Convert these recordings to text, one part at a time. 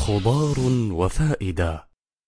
خضار وفائدة.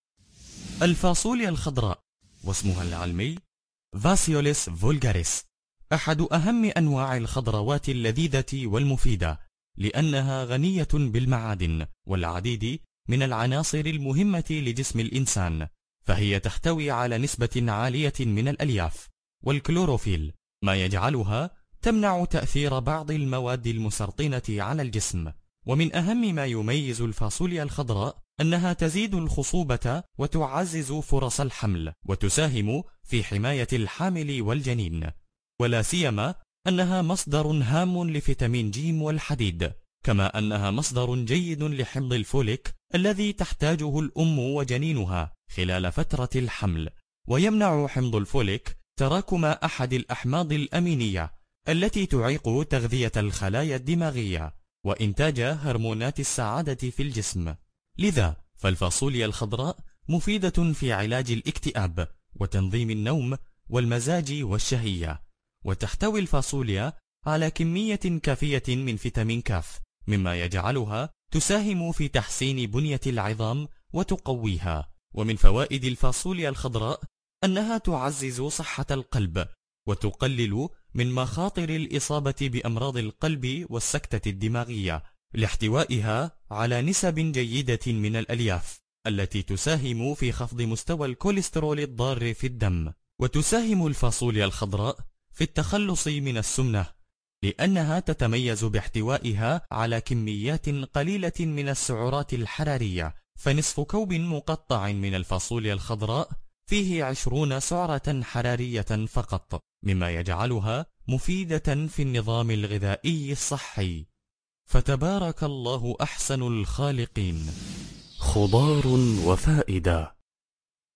الفاصوليا الخضراء واسمها العلمي فاسيوليس فولجاريس أحد أهم أنواع الخضروات اللذيذة والمفيدة، لأنها غنية بالمعادن والعديد من العناصر المهمة لجسم الإنسان، فهي تحتوي على نسبة عالية من الألياف والكلوروفيل، ما يجعلها تمنع تأثير بعض المواد المسرطنة على الجسم. ومن أهم ما يميز الفاصوليا الخضراء أنها تزيد الخصوبة وتعزز فرص الحمل، وتساهم في حماية الحامل والجنين، ولا سيما أنها مصدر هام لفيتامين ج والحديد، كما أنها مصدر جيد لحمض الفوليك الذي تحتاجه الأم وجنينها خلال فترة الحمل. ويمنع حمض الفوليك تراكم أحد الأحماض الأمينية التي تعيق تغذية الخلايا الدماغية وإنتاج هرمونات السعادة في الجسم. لذا فالفاصوليا الخضراء مفيدة في علاج الاكتئاب وتنظيم النوم والمزاج والشهية. وتحتوي الفاصوليا على كمية كافية من فيتامين كاف، مما يجعلها تساهم في تحسين بنية العظام وتقويها. ومن فوائد الفاصوليا الخضراء أنها تعزز صحة القلب وتقلل من مخاطر الإصابة بأمراض القلب والسكتة الدماغية، لاحتوائها على نسب جيدة من الألياف التي تساهم في خفض مستوى الكوليسترول الضار في الدم. وتساهم الفاصوليا الخضراء في التخلص من السمنة، لأنها تتميز باحتوائها على كميات قليلة من السعرات الحرارية، فنصف كوب مقطع من الفاصوليا الخضراء فيه 20 سعرة حرارية فقط، مما يجعلها مفيدة في النظام الغذائي الصحي. فتبارك الله أحسن الخالقين. خضار وفائدة.